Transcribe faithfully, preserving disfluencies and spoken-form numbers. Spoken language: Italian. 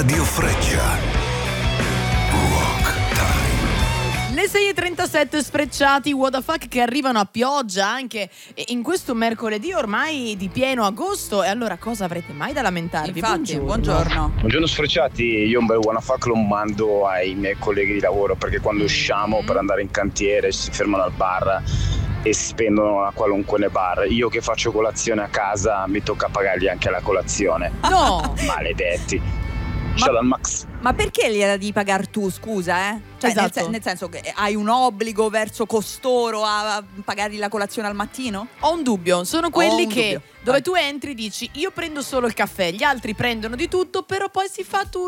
Radio Freccia. Rock Time. Le sei e trentasette Sfrecciati, what the fuck, che arrivano a pioggia anche in questo mercoledì ormai di pieno agosto. E allora cosa avrete mai da lamentarvi? Infatti, buongiorno. buongiorno. Buongiorno Sfrecciati, io un bel wanna fuck lo mando ai miei colleghi di lavoro, perché quando usciamo per andare in cantiere si fermano al bar e spendono a qualunque ne bar. Io che faccio colazione a casa mi tocca pagargli anche la colazione. No! Maledetti. Ma, Ciao dal Max. ma perché gliela devi pagare tu, scusa, eh? Cioè, Esatto. nel, sen- nel senso che hai un obbligo verso costoro a, a pagargli la colazione al mattino? Ho un dubbio, sono quelli un che dubbio. dove Vai. tu entri dici io prendo solo il caffè, gli altri prendono di tutto, però poi si fa turno